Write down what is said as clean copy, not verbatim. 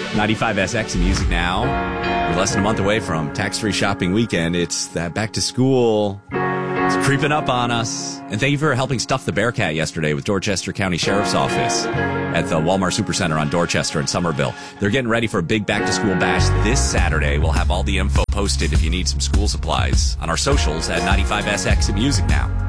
95SX and Music Now. We're less than a month away from tax-free shopping weekend. It's that back to school. It's creeping up on us. And thank you for helping stuff the Bearcat yesterday with Dorchester County Sheriff's Office at the Walmart Supercenter on Dorchester and Somerville. They're getting ready for a big back-to-school bash this Saturday. We'll have all the info posted if you need some school supplies on our socials at 95SX and Music Now.